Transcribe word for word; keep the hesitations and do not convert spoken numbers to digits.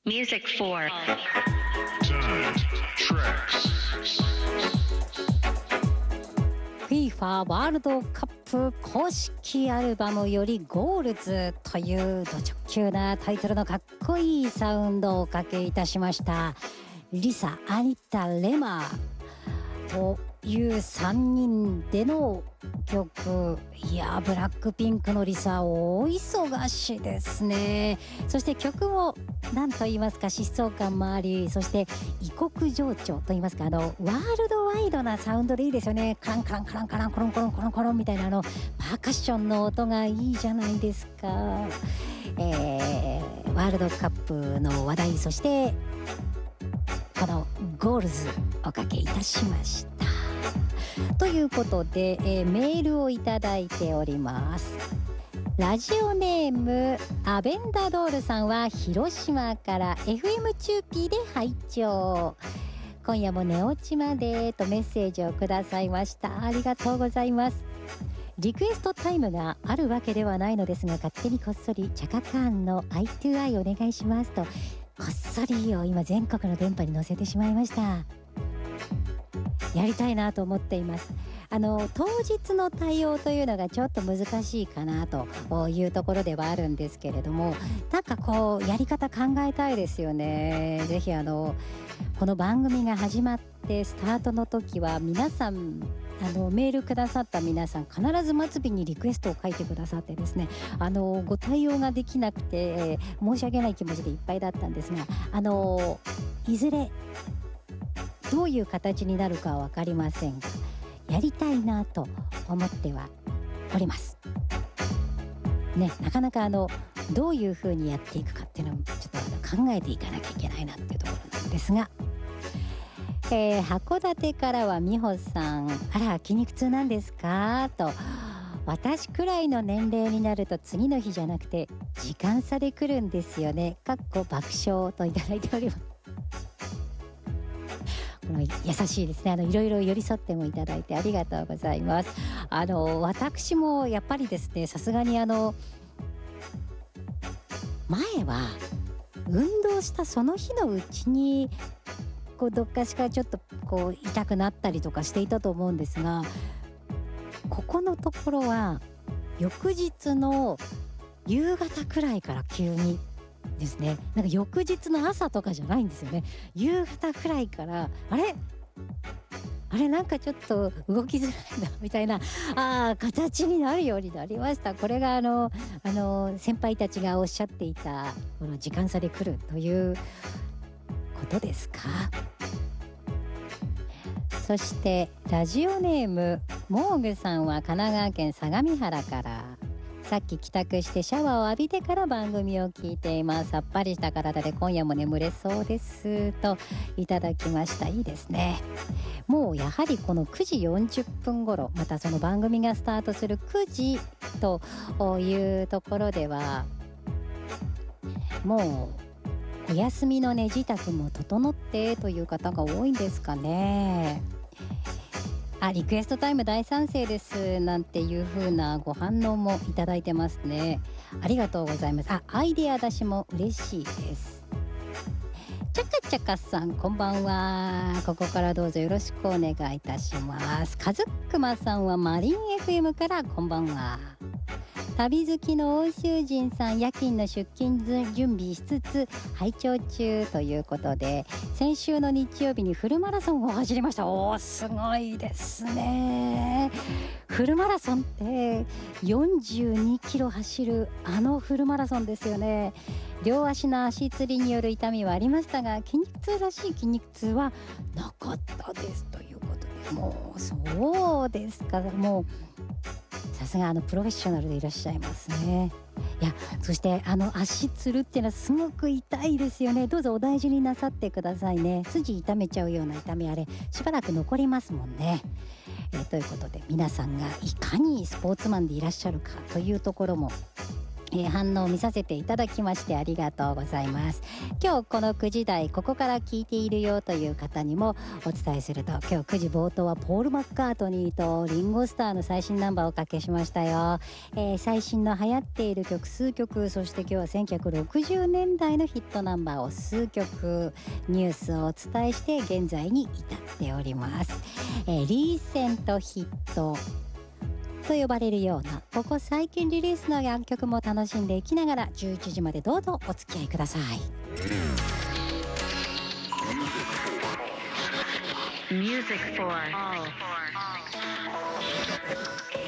Music for Time tracks. フィファ ワールドカップ公式アルバムよりゴールズというド直球なタイトルのかっこいいサウンドをおかけいたしました。リサ、アニタ、レマというさんにんでの曲。いや、ブラックピンクのリサ大忙しですね。そして曲も何と言いますか、疾走感もあり、そして異国情緒と言いますか、あのワールドワイドなサウンドでいいですよね。カランカランカランカランコロンコロンコロンコロンみたいなあのパーカッションの音がいいじゃないですか。えー、ワールドカップの話題、そしてこのゴールズおかけいたしました。ということで、えー、メールをいただいております。ラジオネームアベンダドールさんは広島から エフエム チューピーで拝聴。今夜も寝落ちまでとメッセージをくださいました。ありがとうございます。リクエストタイムがあるわけではないのですが、勝手にこっそりチャカカーンの アイツーアイ お願いしますとこっそりを今全国の電波に載せてしまいました。やりたいなと思っています。あの当日の対応というのがちょっと難しいかなというところではあるんですけれども、なんかこうやり方考えたいですよね。ぜひあのこの番組が始まってスタートの時は皆さんあのメールくださった皆さん必ず末尾にリクエストを書いてくださってですね、あのご対応ができなくて、えー、申し訳ない気持ちでいっぱいだったんですが、あのいずれどういう形になるかは分かりませんが、やりたいなと思ってはおりますね。なかなかあのどういうふうにやっていくかっていうのもちょっとあの考えていかなきゃいけないなっていうところなんですが、えー、函館からは美穂さん、あら筋肉痛なんですかと、私くらいの年齢になると次の日じゃなくて時間差で来るんですよね。かっこ爆笑といただいております。この優しいですね。あのいろいろ寄り添ってもいただいてありがとうございます。あの私もやっぱりですね、さすがにあの前は運動したその日のうちにこうどっかしかちょっとこう痛くなったりとかしていたと思うんですが、ここのところは翌日の夕方くらいから急にですね、なんか翌日の朝とかじゃないんですよね。夕方くらいからあれあれなんかちょっと動きづらいなみたいなあ形になるようになりました。これがあのあの先輩たちがおっしゃっていたこの時間差で来るということですか。そしてラジオネームモーグさんは神奈川県相模原から、さっき帰宅してシャワーを浴びてから番組を聞いています。さっぱりした体で今夜も眠れそうですといただきました。いいですね。もうやはりこのくじよんじゅっぷん頃、またその番組がスタートするくじというところではもうお休みのね自宅も整ってという方が多いんですかね。あ、リクエストタイム大賛成ですなんていう風なご反応もいただいてますね。ありがとうございます。あ、アイデア出しも嬉しいです。チャカチャカさんこんばんは。ここからどうぞよろしくお願いいたします。カズックマさんはマリン エフエム からこんばんは。旅好きの欧州人さん、夜勤の出勤準備しつつ拝聴中ということで、先週の日曜日にフルマラソンを走りました。おー、すごいですね。フルマラソンってよんじゅうにキロ走るあのフルマラソンですよね。両足の足つりによる痛みはありましたが、筋肉痛らしい筋肉痛はなかったですということで、もうそうですか。もうさすがあのプロフェッショナルでいらっしゃいますね。いや、そしてあの足つるっていうのはすごく痛いですよね。どうぞお大事になさってくださいね。筋痛めちゃうような痛みあれしばらく残りますもんね。えー、ということで皆さんがいかにスポーツマンでいらっしゃるかというところもえー、反応を見させていただきましてありがとうございます。今日このくじ台ここから聞いているよという方にもお伝えすると、今日くじ冒頭はポール・マッカートニーとリンゴスターの最新ナンバーをおかけしましたよ。えー、最新の流行っている曲数曲、そして今日はせんきゅうひゃくろくじゅうねんだいのヒットナンバーを数曲ニュースをお伝えして現在に至っております。えー、リーセントヒットと呼ばれるようなここ最近リリースの楽曲も楽しんでいきながらじゅういちじまでどうぞお付き合いください。 Music for all.